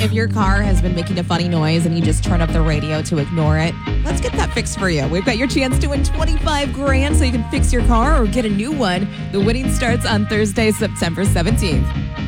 if your car has been making a funny noise and you just turn up the radio to ignore it, let's get that fixed for you. We've got your chance to win $25,000 so you can fix your car or get a new one. The winning starts on Thursday, September 17th.